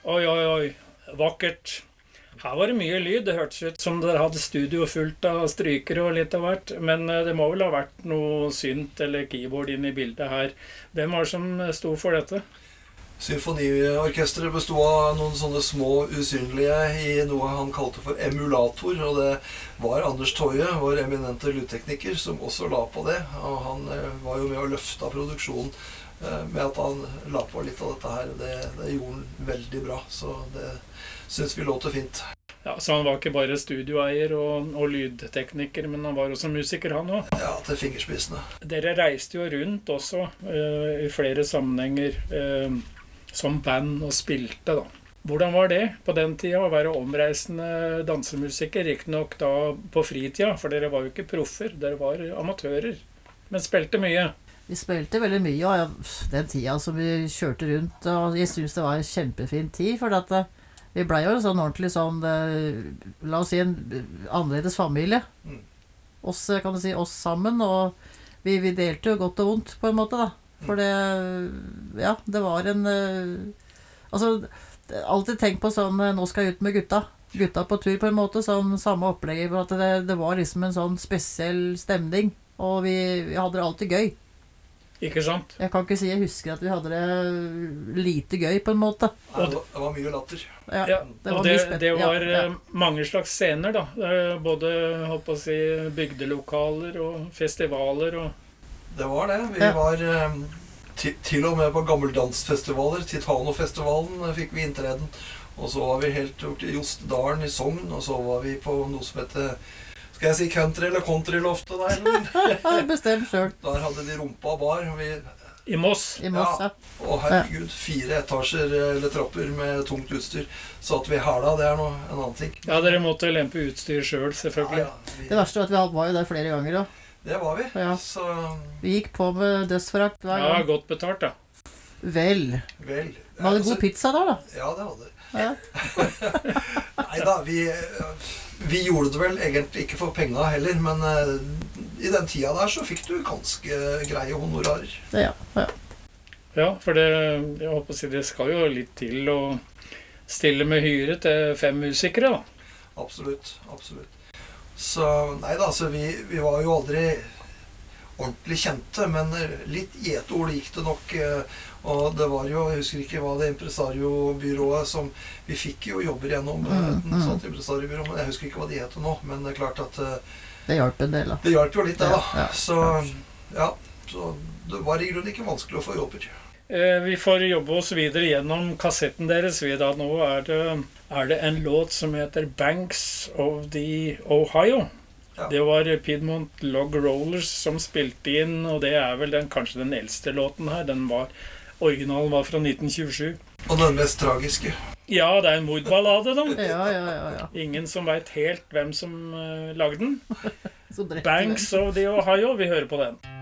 Oi, oi, oi. Vakkert. Her var det mye lyd. Det hørtes ut som dere hadde studio fullt av strykere og litt av hvert. Men det må vel ha vært noe synt eller keyboard inn i bildet her. Hvem var det som sto for dette? Symfoniorkestret bestod av noen sånne små usynlige i noe han kalte for emulator, og det var Anders Toje, vår eminente lydtekniker, som også la på det. Og han var jo med å løfte produksjonen med at han la på litt av dette her. Det gjorde han veldig bra, så det synes vi låter fint. Ja, så han var ikke bare studioeier og lydtekniker, men han var også musiker, han også. Ja, til fingerspissene. Dere reiste jo rundt også i flere sammenhenger som band og spilte da. Hvordan var det på den tida å være omreisende dansemusiker? Riktignok da på fritida, for dere var jo ikke proffer, dere var amatører, men spilte mye. Vi spilte veldig mye, og den tida som vi kjørte rundt, og jeg synes det var en kjempefin tid, for at vi ble jo sånn ordentlig sånn, la oss si en annerledes familie. Oss, kan du si, oss sammen, og vi delte jo godt og vondt på en måte da. For det, ja, det var en, altså, alltid tenkt på sånn, nå skal jeg ut med gutta på tur på en måte, sånn samme opplegg, for at det var liksom en sånn spesiell stemning, og vi hadde det alltid gøy. Ikke sant? Jeg kan ikke si jeg husker at vi hadde det lite gøy på en måte. Ja, det var mye latter. Ja, det var mange slags scener da. Både, holdt på å si, bygdelokaler og festivaler og... Det var det. Vi var til og med på gammeldansfestivaler. Titanofestivalen fikk vi inntreden. Og så var vi helt gjort i Jostedalen i Sogn, og så var vi på noe som heter... Skal jeg si country eller countryloftet der? Bestem selv. Der hadde de rumpa bar. I Moss? I Moss, ja. Og herregud, 4 etasjer eller trapper med tungt utstyr. Så at vi hæla, det er en annen ting. Ja, dere måtte lempe utstyr selv, selvfølgelig. Ja, det verste var at vi var jo der flere ganger da. Det var vi. Ja. Så... Vi gikk på med dødsforakt hver gang. Ja, godt betalt da. Vel. Vel. Vi hadde god pizza da. Ja, det hadde. Ja. Neida, vi gjorde det vel egentlig ikke for penger heller, men i den tida der så fikk du ganske greie honorarer. Ja. Ja, for det, jeg håper å si, det skal jo litt til å stille med hyre til 5 musikere da. Absolutt. Så, neida, altså vi var jo aldri ordentlig kjente, men litt i et ord gikk det nok, og det var jo, jeg husker ikke hva det impresariobyrået som, vi fikk jo jobber gjennom et sånt impresariobyrå, men jeg husker ikke hva de heter nå, men det er klart at det hjalp en del da. Det hjalp jo litt det da, ja. Så det var i grunnen ikke vanskelig å få jobber. Vi får jobbe oss videre gjennom kassetten deres. Nå er det en låt som heter Banks of the Ohio. Ja. Det var Piedmont Log Rollers som spilte inn, og det er vel kanskje den eldste låten her. Originalen var fra 1927. Og den mest tragiske. Ja, det er en mordballade da. Ja. Ingen som vet helt hvem som lagde den. Banks of the Ohio, vi hører på den.